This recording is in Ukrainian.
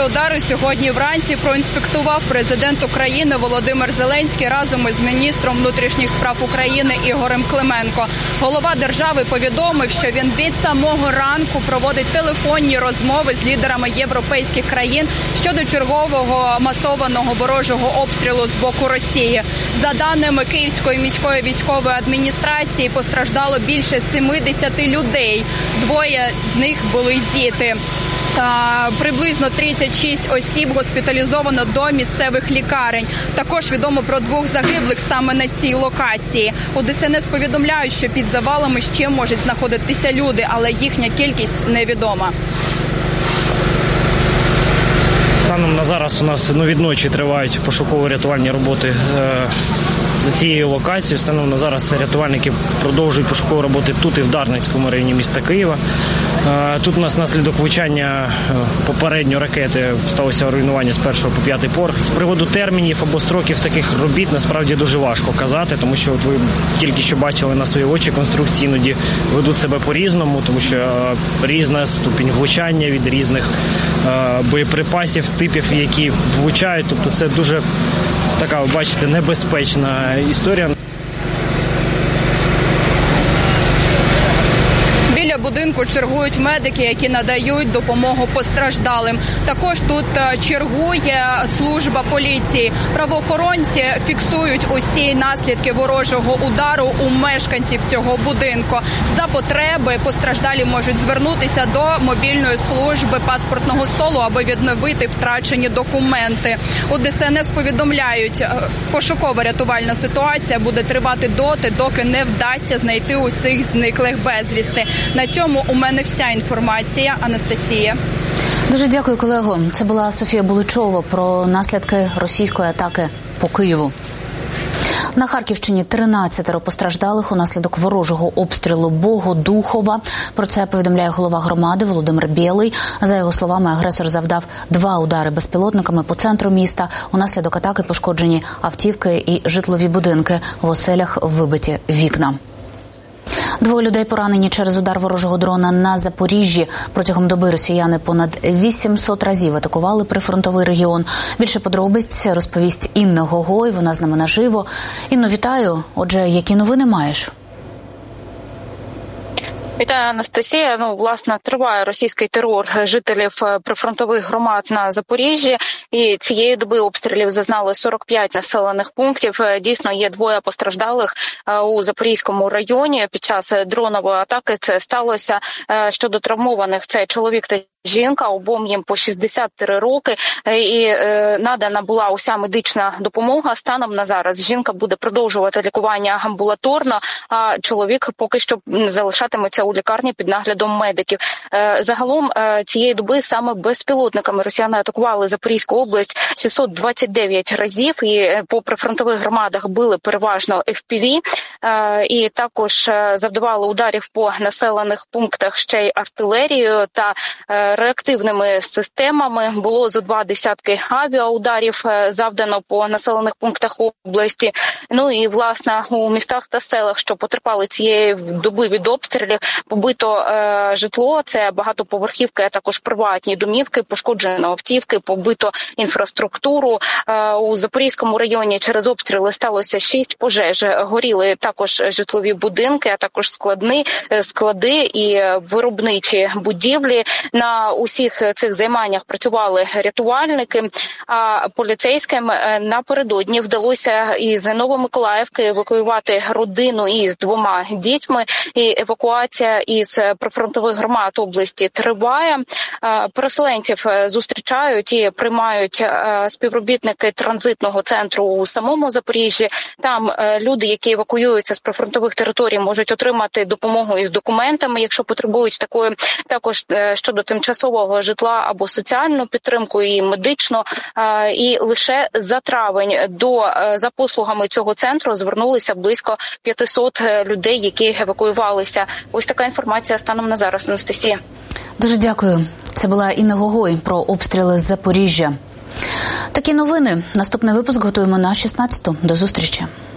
удари сьогодні вранці проінспектував президент України Володимир Зеленський разом із міністром внутрішніх справ України Ігорем Клименко. Голова держави повідомив, що він від самого ранку проводить телефонні розмови з лідерами європейських країн щодо чергового масованого ворожого обстрілу з боку Росії. За даними Київської міської військової адміністрації, постраждало більше 70 людей. Двоє з них були діти. Приблизно 36 осіб госпіталізовано до місцевих лікарень. Також відомо про 2 загиблих саме на цій локації. У ДСНС повідомляють, що під завалами ще можуть знаходитися люди, але їхня кількість невідома. Станом на зараз у нас відночі тривають пошуково-рятувальні роботи за цією локацією. Станом на зараз рятувальники продовжують пошукові роботи тут і в Дарницькому районі міста Києва. Тут у нас внаслідок влучання попередньо ракети сталося руйнування з 1-го по 5-й поверх. З приводу термінів або строків таких робіт насправді дуже важко казати, тому що ви тільки що бачили на свої очі, конструкції іноді ведуть себе по-різному, тому що різна ступінь влучання від різних боєприпасів, типів, які влучають. Тобто це дуже така, ви бачите, небезпечна історія. Біля будинку чергують медики, які надають допомогу постраждалим. Також тут чергує служба поліції. Правоохоронці фіксують усі наслідки ворожого удару у мешканців цього будинку. За потреби постраждалі можуть звернутися до мобільної служби паспортного столу, аби відновити втрачені документи. У ДСНС повідомляють, пошукова рятувальна ситуація буде тривати доти, доки не вдасться знайти усіх зниклих безвісти. На цьому у мене вся інформація. Анастасія. Дуже дякую, колего. Це була Софія Буличова про наслідки російської атаки по Києву. На Харківщині 13 постраждалих унаслідок ворожого обстрілу Богодухова. Про це повідомляє голова громади Володимир Білий. За його словами, агресор завдав 2 удари безпілотниками по центру міста. Унаслідок атаки пошкоджені автівки і житлові будинки. В оселях вибиті вікна. 2 людей поранені через удар ворожого дрона на Запоріжжі. Протягом доби росіяни понад 800 разів атакували прифронтовий регіон. Більше подробиць розповість Інна Гогой, вона з нами наживо. Інно, вітаю. Отже, які новини маєш? Вітаю, Анастасія. Власне, триває російський терор жителів прифронтових громад на Запоріжжі. І цієї доби обстрілів зазнали 45 населених пунктів. Дійсно, є 2 постраждалих у Запорізькому районі. Під час дронової атаки це сталося. Щодо травмованих, це чоловік та жінка, обом їм по 63 роки, і надана була уся медична допомога. Станом на зараз жінка буде продовжувати лікування амбулаторно, а чоловік поки що залишатиметься у лікарні під наглядом медиків. Загалом цієї доби саме безпілотниками росіяни атакували Запорізьку область 629 разів, і по прифронтових громадах били переважно FPV, і також завдавали ударів по населених пунктах ще й артилерією та реактивними системами. Було зо 2 десятки авіаударів завдано по населених пунктах області. І, власне, у містах та селах, що потерпали цієї доби від обстрілів, побито житло, це багатоповерхівки, а також приватні домівки, пошкоджено автівки, побито інфраструктуру. У Запорізькому районі через обстріли сталося 6 пожеж. Горіли також житлові будинки, а також склади і виробничі будівлі. На усіх цих займаннях працювали рятувальники, а поліцейським напередодні вдалося із Новомиколаївки евакуювати родину із 2 дітьми, і евакуація із прифронтових громад області триває. Переселенців зустрічають і приймають співробітники транзитного центру у самому Запоріжжі. Там люди, які евакуюються з прифронтових територій, можуть отримати допомогу із документами, якщо потребують такої. Також щодо тимчасового житла або соціальну підтримку і медичну. І лише за травень за послугами цього центру звернулися близько 500 людей, які евакуювалися. Ось така інформація станом на зараз, Анастасія. Дуже дякую. Це була Інна Гогой про обстріли з Запоріжжя. Такі новини. Наступний випуск готуємо на 16-ту. До зустрічі.